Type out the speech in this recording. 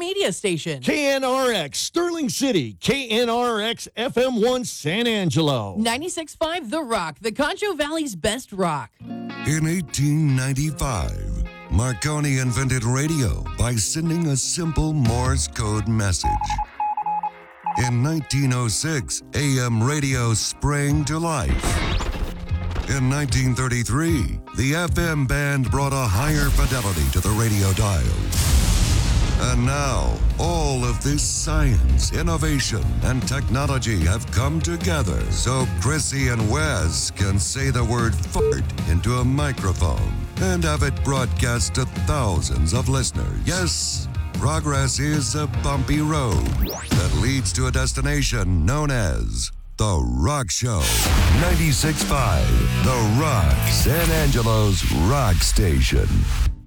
media station. KNRX Sterling City, KNRX FM1 San Angelo. 96.5 The Rock, the Concho Valley's best rock. In 1895, Marconi invented radio by sending a simple Morse code message. In 1906, AM radio sprang to life. In 1933, the FM band brought a higher fidelity to the radio dial. And now, all of this science, innovation, and technology have come together so Chrissy and Wes can say the word fart into a microphone and have it broadcast to thousands of listeners. Yes, progress is a bumpy road that leads to a destination known as The Rock Show. 96.5, The Rock, San Angelo's rock station.